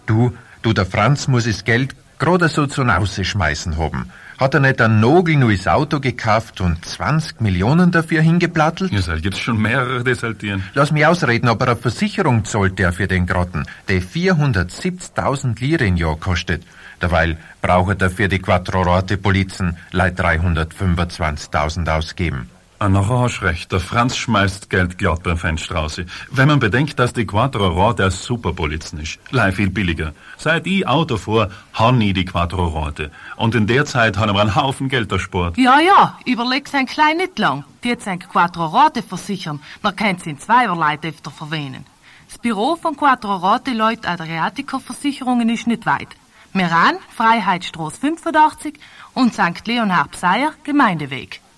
Du, der Franz muss das Geld gerade so zum Rausschmeißen haben. Hat er nicht ein nagelneues Auto gekauft und 20 Millionen dafür hingeplattelt? Ja, gibt's schon mehrere desaltieren. Lass mich ausreden, aber eine Versicherung zahlt der für den Grotten, die 470.000 Lire im Jahr kostet. Derweil braucht er für die Quattro-Rote-Polizen leid 325.000 ausgeben. Nachher hast recht, der Franz schmeißt Geld glatt beim Fenster raus. Wenn man bedenkt, dass die Quattro Rote eine Superpolizen ist, leih viel billiger. Seit ich Auto fuhr, han ich die Quattro Rote. Und in der Zeit haben wir einen Haufen Geld erspart. Ja, überleg's ein klein nicht lang. Die jetzt ein Quattro Rote versichern, man kennt sie in zweierlei öfter verwähnen. Das Büro von Quattro Rote Leute Adriatico Versicherungen ist nicht weit. Meran, Freiheitsstraße 85 und St. Leonhard Pseier, Gemeindeweg.